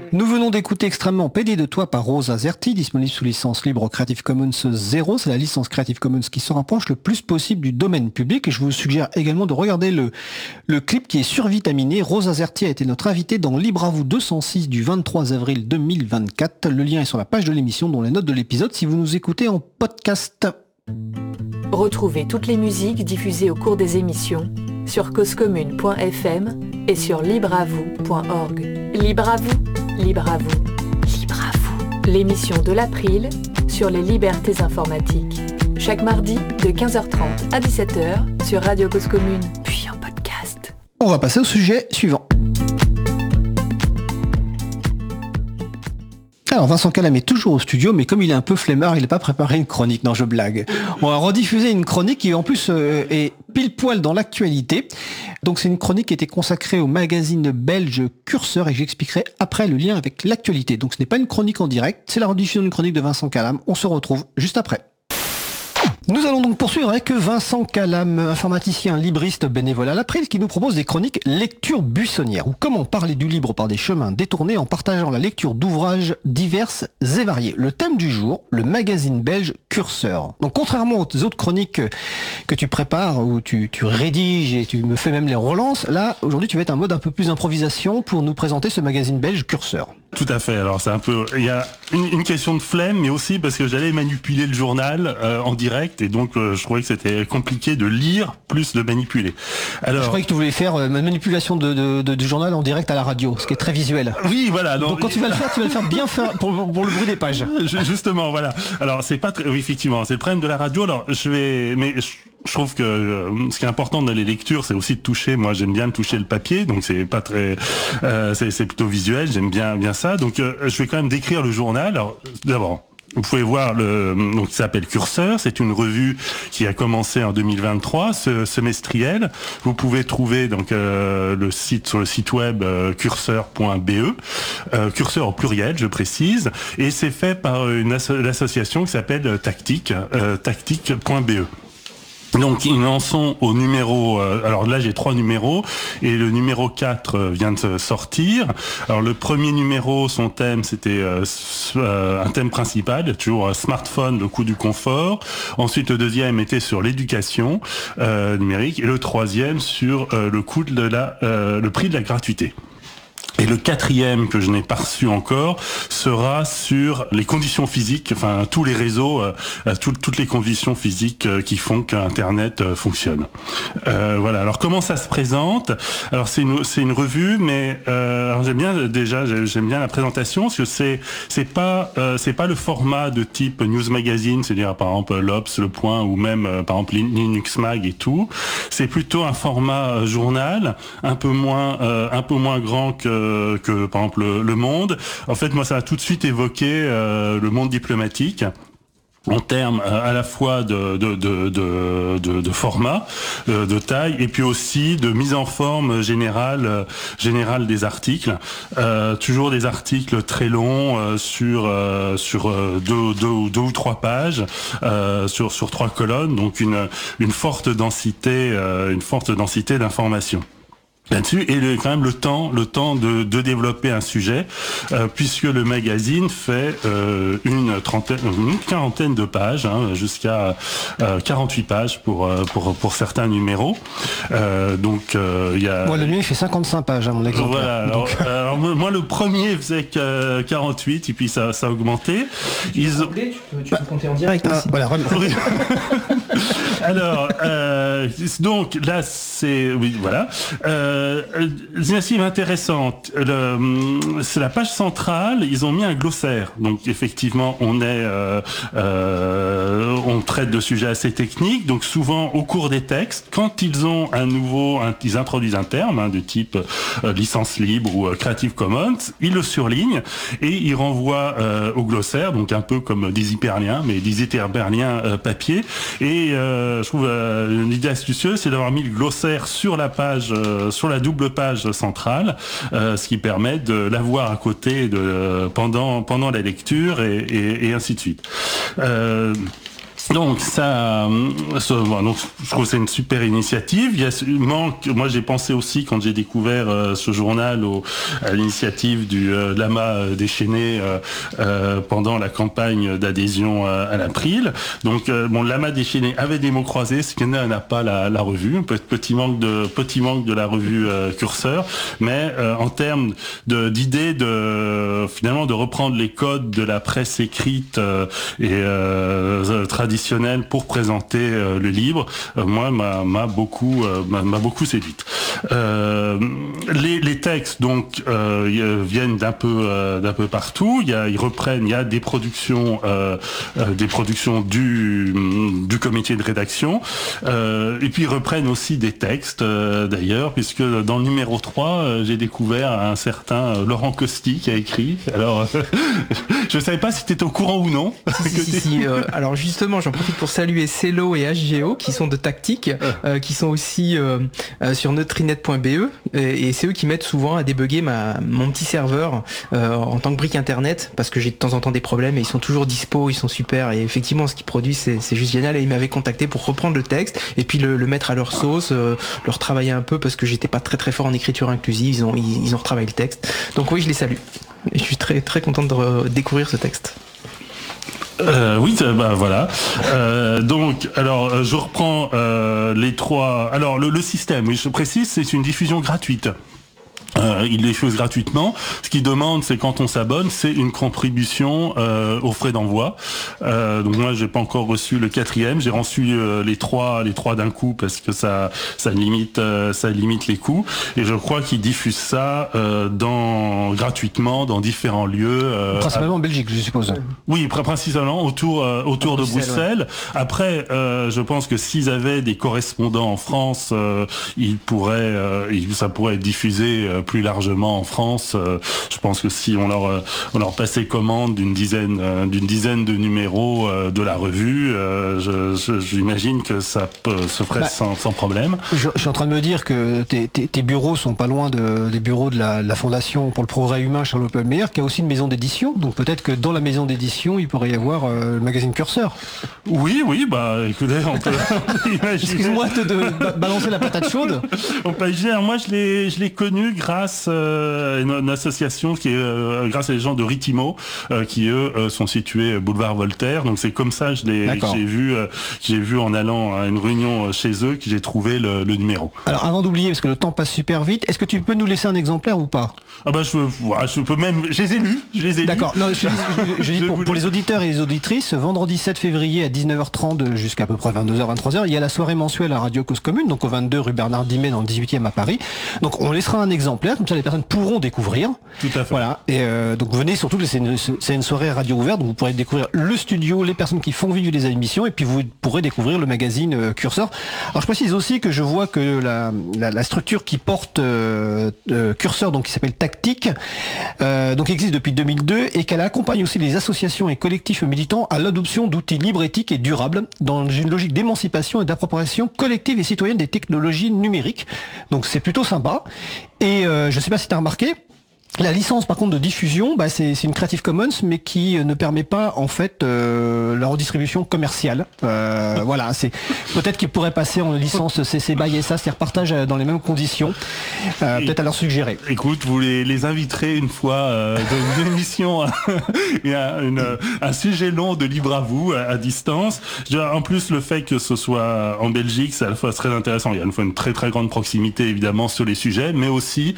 Nous venons d'écouter Extrêmement pédé de toi par Rose Azerty, disponible sous licence libre Creative Commons 0. C'est la licence Creative Commons qui se rapproche le plus possible du domaine public. Et je vous suggère également de regarder le clip qui est survitaminé. Rose Azerty a été notre invitée dans Libre à vous 206 du 23 avril 2024. Le lien est sur la page de l'émission, dont les notes de l'épisode, si vous nous écoutez en podcast. Retrouvez toutes les musiques diffusées au cours des émissions sur causecommune.fm et sur libreavou.org. Libre à vous, libre à vous, libre à vous. L'émission de l'April sur les libertés informatiques. Chaque mardi de 15h30 à 17h sur Radio Cause Commune, puis en podcast. On va passer au sujet suivant. Alors Vincent Calam est toujours au studio, mais comme il est un peu flemmard, il n'a pas préparé une chronique. Non, je blague. On va rediffuser une chronique qui en plus est pile poil dans l'actualité. Donc c'est une chronique qui était consacrée au magazine belge Curseur et j'expliquerai après le lien avec l'actualité. Donc ce n'est pas une chronique en direct, c'est la rediffusion d'une chronique de Vincent Calam. On se retrouve juste après. Nous allons donc poursuivre avec Vincent Calam, informaticien libriste bénévole à l'April, qui nous propose des chroniques lecture buissonnière, ou comment parler du libre par des chemins détournés en partageant la lecture d'ouvrages diverses et variés. Le thème du jour, le magazine belge Curseur. Donc contrairement aux autres chroniques que tu prépares, où tu rédiges et tu me fais même les relances, là aujourd'hui tu vas être un mode un peu plus improvisation pour nous présenter ce magazine belge Curseur. Tout à fait. Alors c'est un peu, il y a une question de flemme, mais aussi parce que j'allais manipuler le journal en direct et donc je trouvais que c'était compliqué de lire plus de manipuler. Alors, je croyais que tu voulais faire manipulation du journal en direct à la radio, ce qui est très visuel. Oui, voilà. Donc quand tu vas le faire bien faire pour le bruit des pages. Justement, voilà. Alors c'est pas très, oui, effectivement, c'est le problème de la radio. Alors je trouve que ce qui est important dans les lectures, c'est aussi de toucher. Moi, j'aime bien toucher le papier, donc c'est pas très, c'est plutôt visuel. J'aime bien ça. Donc, je vais quand même décrire le journal. Alors, d'abord, vous pouvez voir donc il s'appelle Curseur. C'est une revue qui a commencé en 2023, semestrielle. Vous pouvez trouver donc sur le site web curseur.be, Curseur au pluriel, je précise, et c'est fait par l'association qui s'appelle tactique.be. Donc ils en sont au numéro, alors là j'ai 3 numéros et le numéro 4 vient de sortir. Alors le premier numéro, son thème c'était un thème principal, toujours smartphone, le coût du confort. Ensuite le deuxième était sur l'éducation numérique et le troisième sur le coût de le prix de la gratuité. Et le quatrième, que je n'ai pas reçu encore, sera sur les conditions physiques, enfin tous les réseaux, toutes les conditions physiques qui font qu'Internet fonctionne. Voilà. Alors comment ça se présente ? Alors c'est une revue, mais alors j'aime bien la présentation parce que c'est pas le format de type news magazine, c'est-à-dire par exemple l'Obs, Le Point ou même par exemple Linux Mag et tout. C'est plutôt un format journal, un peu moins grand que par exemple le Monde. En fait, moi, ça a tout de suite évoqué le monde diplomatique en termes à la fois de format, de taille, et puis aussi de mise en forme générale des articles. Toujours des articles très longs sur deux ou trois pages, sur 3 colonnes, donc une forte densité d'informations là-dessus, et quand même le temps de développer un sujet, puisque le magazine fait une quarantaine de pages, jusqu'à 48 pages pour certains numéros. Donc il y a. Moi le mien il fait 55 pages à mon exemple. Voilà. Alors moi le premier faisait 48 et puis ça a augmenté. Tu peux compter en direct. Voilà. Alors donc là c'est voilà. L'initiative intéressante, c'est la page centrale, ils ont mis un glossaire. Donc effectivement, on traite de sujets assez techniques. Donc souvent, au cours des textes, quand ils ont ils introduisent un terme de type licence libre ou Creative Commons, ils le surlignent et ils renvoient au glossaire, donc un peu comme des hyperliens, mais des hyperliens papier. Et je trouve l'idée astucieuse, c'est d'avoir mis le glossaire sur la page, sur la double page centrale, ce qui permet de l'avoir à côté pendant la lecture et ainsi de suite. Donc donc je trouve que c'est une super initiative. Moi j'ai pensé aussi quand j'ai découvert ce journal à l'initiative du Lama déchaîné pendant la campagne d'adhésion à l'April. Donc Lama déchaîné avait des mots croisés, ce qui n'a pas la revue. Petit manque de la revue Curseur, mais en termes d'idées finalement de reprendre les codes de la presse écrite et traditionnelle pour présenter le livre, moi m'a beaucoup séduite. Les textes donc viennent d'un peu partout. Ils reprennent, il y a des productions du comité de rédaction, et puis ils reprennent aussi des textes d'ailleurs, puisque dans le numéro 3 j'ai découvert un certain Laurent Costi qui a écrit. Alors je savais pas si tu étais au courant ou non. Si. Alors justement, j'en profite pour saluer Cello et HGO qui sont de Tactique, qui sont aussi sur neutrinet.be, et c'est eux qui m'aident souvent à débugger mon petit serveur en tant que brique internet, parce que j'ai de temps en temps des problèmes, et ils sont toujours dispo, ils sont super, et effectivement ce qu'ils produisent c'est juste génial, et ils m'avaient contacté pour reprendre le texte et puis le mettre à leur sauce, leur travailler un peu, parce que j'étais pas très très fort en écriture inclusive. Ils ont retravaillé le texte, donc oui, je les salue et je suis très très content de découvrir ce texte. Oui, voilà. Donc, alors, je reprends les trois. Alors, le système, oui, je précise, c'est une diffusion gratuite. Il les fait gratuitement. Ce qu'il demande, c'est quand on s'abonne, c'est une contribution aux frais d'envoi. Donc moi, j'ai pas encore reçu le 4e. J'ai reçu les trois d'un coup parce que ça limite les coûts. Et je crois qu'ils diffusent ça gratuitement dans différents lieux. Principalement en Belgique, je suppose. Oui, principalement autour de Bruxelles. Ouais. Après, je pense que s'ils avaient des correspondants en France, ça pourrait être diffusé plus largement en France. Je pense que si on leur passait commande d'une dizaine de numéros de la revue, j'imagine que ça se ferait sans problème. Je suis en train de me dire que tes bureaux sont pas loin des bureaux de la Fondation pour le progrès humain Charles Oppelmayer, qui a aussi une maison d'édition. Donc peut-être que dans la maison d'édition, il pourrait y avoir le magazine Curseur. Oui, écoutez, on peut imaginer. Excuse-moi de balancer la patate chaude. On peut imaginer. Moi, je l'ai connu grâce à une association grâce à les gens de Ritimo, qui eux sont situés boulevard Voltaire. Donc c'est comme ça j'ai vu en allant à une réunion chez eux que j'ai trouvé le numéro. Alors avant d'oublier, parce que le temps passe super vite, est-ce que tu peux nous laisser un exemplaire ou pas? Je peux même. Je les ai lus. D'accord. Non, je dis pour les auditeurs et les auditrices, vendredi 7 février à 19h30 jusqu'à peu près 22h, 23h, il y a la soirée mensuelle à Radio Cause Commune, donc au 22 rue Bernard Dimet dans le 18e à Paris. Donc on laissera un exemplaire, comme ça les personnes pourront découvrir. Tout à fait. Voilà. Et donc venez, surtout, c'est une soirée radio ouverte, donc vous pourrez découvrir le studio, les personnes qui font vivre les émissions, et puis vous pourrez découvrir le magazine Curseur. Alors je précise aussi que je vois que la structure qui porte Curseur, donc qui s'appelle Tactique, donc existe depuis 2002, et qu'elle accompagne aussi les associations et collectifs militants à l'adoption d'outils libres, éthiques et durables dans une logique d'émancipation et d'appropriation collective et citoyenne des technologies numériques. Donc c'est plutôt sympa. Et je ne sais pas si tu as remarqué, la licence par contre de diffusion, c'est une Creative Commons, mais qui ne permet pas en fait la redistribution commerciale. Voilà, c'est peut-être qu'il pourrait passer en licence CC BY SA, c'est partage dans les mêmes conditions. Peut-être à leur suggérer. Écoute, vous les inviterez une fois dans une émission et un sujet long de Libre à vous à distance. En plus, le fait que ce soit en Belgique, c'est à la fois très intéressant. Il y a une très très grande proximité évidemment sur les sujets, mais aussi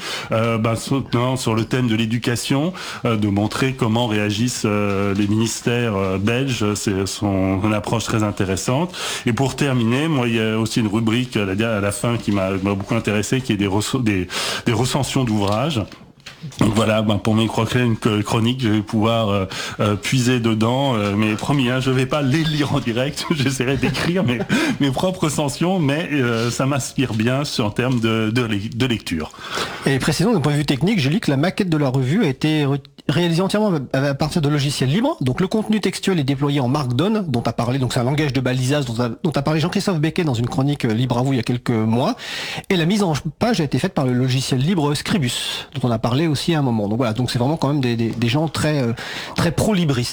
sur le thème de l'éducation, de montrer comment réagissent les ministères belges. C'est son approche très intéressante. Et pour terminer, moi, il y a aussi une rubrique à la fin qui m'a beaucoup intéressé, qui est des recensions d'ouvrages. Donc voilà, pour mes chroniques, je vais pouvoir puiser dedans, mais promis, je vais pas les lire en direct, j'essaierai d'écrire mes propres recensions, mais ça m'inspire bien en termes de lecture. Et précisons d'un point de vue technique, je lis que la maquette de la revue a été réalisée entièrement à partir de logiciels libres. Donc le contenu textuel est déployé en Markdown, dont a parlé, donc c'est un langage de balisage dont a parlé Jean-Christophe Becquet dans une chronique Libre à vous il y a quelques mois. Et la mise en page a été faite par le logiciel libre Scribus, dont on a parlé aussi à un moment. Donc voilà, donc c'est vraiment quand même des gens très pro-libristes. Hein.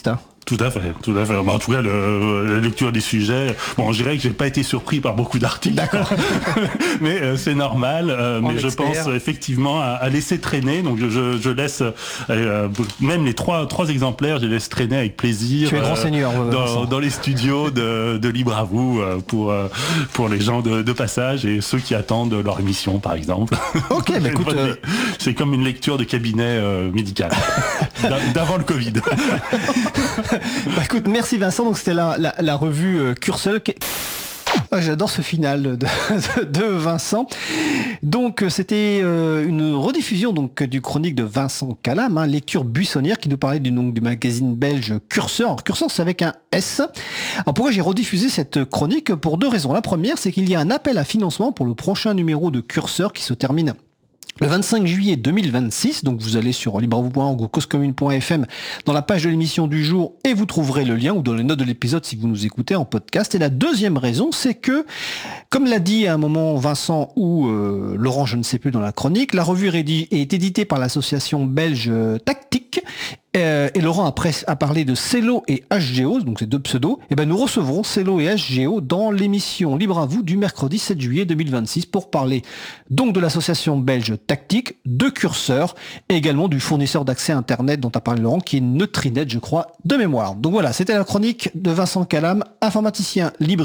Tout à fait. En tout cas, la lecture des sujets, bon, je dirais que j'ai pas été surpris par beaucoup d'articles. D'accord. Mais c'est normal. Mais je pense effectivement à laisser traîner. Donc je laisse même les trois exemplaires, je les laisse traîner avec plaisir. Tu es grand seigneur. Dans les studios de Libre à vous pour les gens de passage et ceux qui attendent leur émission, par exemple. Ok, bah écoute, c'est comme une lecture de cabinet médical d'avant le Covid. Bah écoute, merci Vincent. Donc c'était la revue Curseur. J'adore ce final de Vincent. Donc c'était une rediffusion donc du chronique de Vincent Calam, lecture buissonnière, qui nous parlait du magazine belge Curseur. Alors, Curseur, c'est avec un S. Alors pourquoi j'ai rediffusé cette chronique? Pour deux raisons. La première, c'est qu'il y a un appel à financement pour le prochain numéro de Curseur qui se termine le 25 juillet 2026, donc vous allez sur libravou.org ou causecommune.fm dans la page de l'émission du jour et vous trouverez le lien, ou dans les notes de l'épisode si vous nous écoutez en podcast. Et la deuxième raison, c'est que, comme l'a dit à un moment Vincent ou Laurent, je ne sais plus dans la chronique, la revue est éditée par l'association belge Tactique. Et Laurent a parlé de Cello et HGO, donc ces deux pseudos. Et ben nous recevrons Cello et HGO dans l'émission Libre à vous du mercredi 7 juillet 2026 pour parler donc de l'association belge Tactique, de Curseur et également du fournisseur d'accès Internet dont a parlé Laurent, qui est Neutrinet, je crois, de mémoire. Donc voilà, c'était la chronique de Vincent Calam, informaticien libre